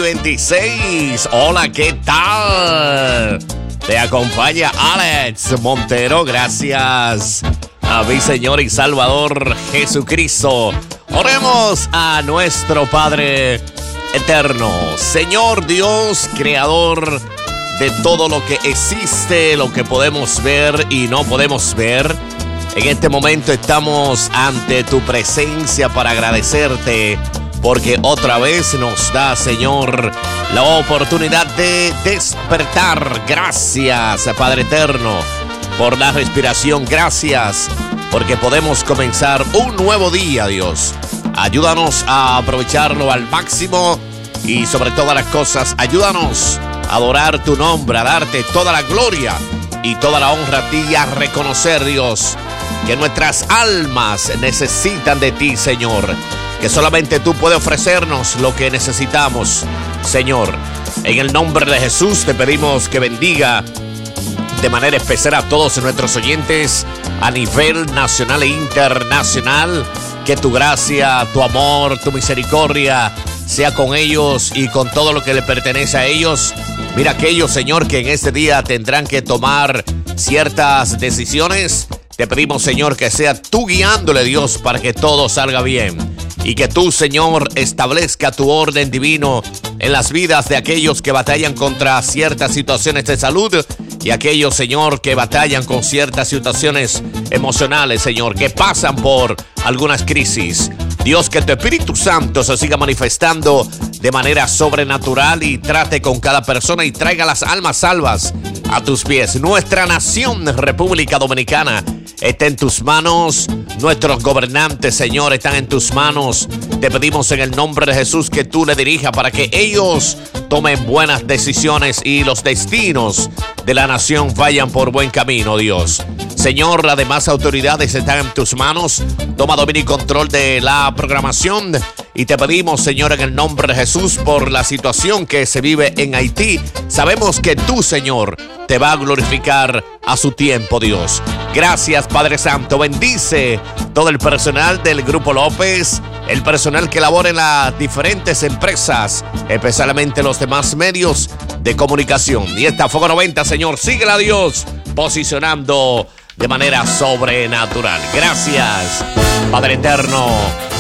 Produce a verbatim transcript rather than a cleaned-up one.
veintiséis. Hola, ¿qué tal? Te acompaña Alex Montero. Gracias a mi Señor y Salvador Jesucristo. Oremos a nuestro Padre eterno. Señor Dios, creador de todo lo que existe, lo que podemos ver y no podemos ver. En este momento estamos ante tu presencia para agradecerte, porque otra vez nos da, Señor, la oportunidad de despertar. Gracias, Padre eterno, por la respiración. Gracias, porque podemos comenzar un nuevo día, Dios. Ayúdanos a aprovecharlo al máximo y, sobre todas las cosas, ayúdanos a adorar tu nombre, a darte toda la gloria y toda la honra a ti, y a reconocer, Dios, que nuestras almas necesitan de ti, Señor, que solamente tú puedes ofrecernos lo que necesitamos, Señor. En el nombre de Jesús te pedimos que bendiga de manera especial a todos nuestros oyentes a nivel nacional e internacional. Que tu gracia, tu amor, tu misericordia sea con ellos y con todo lo que le pertenece a ellos. Mira aquellos, Señor, que en este día tendrán que tomar ciertas decisiones. Te pedimos, Señor, que sea tú guiándole, Dios, para que todo salga bien. Y que tú, Señor, establezca tu orden divino en las vidas de aquellos que batallan contra ciertas situaciones de salud y aquellos, Señor, que batallan con ciertas situaciones emocionales, Señor, que pasan por algunas crisis. Dios, que tu Espíritu Santo se siga manifestando de manera sobrenatural y trate con cada persona y traiga las almas salvas a tus pies. Nuestra nación, República Dominicana, está en tus manos. Nuestros gobernantes, Señor, están en tus manos. Te pedimos en el nombre de Jesús que tú le dirijas para que ellos tomen buenas decisiones y los destinos de la nación vayan por buen camino, Dios. Señor, las demás autoridades están en tus manos. Toma dominio y control de la programación. Y te pedimos, Señor, en el nombre de Jesús, por la situación que se vive en Haití. Sabemos que tú, Señor, te va a glorificar a su tiempo, Dios. Gracias, Padre Santo. Bendice todo el personal del Grupo López, el personal que labora en las diferentes empresas, especialmente los demás medios de comunicación. Y esta Fuego noventa, Señor, síguela, Dios, posicionando de manera sobrenatural. Gracias, Padre eterno.